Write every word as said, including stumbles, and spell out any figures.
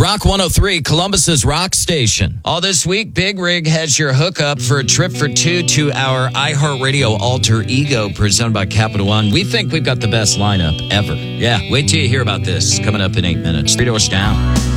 Rock one oh three, Columbus's rock station. All this week, Big Rig has your hookup for a trip for two to our iHeartRadio Alter Ego presented by Capital One. We think we've got the best lineup ever. Yeah, wait till you hear about this. Coming up in eight minutes. Three doors down.